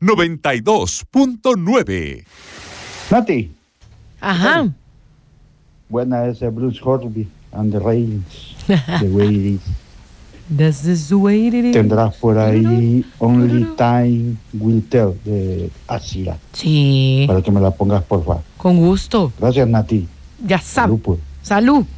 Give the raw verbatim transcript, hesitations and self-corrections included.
noventa y dos punto nueve. Nati. Ajá. Buena ese Bruce Hornsby and the Rains. The way it is. This is the way it is. Tendrás por ahí Only Time Will Tell de Asia. Sí. Para que me la pongas, por favor. Con gusto. Gracias, Nati. Ya sabes. Salud, pues. Salud.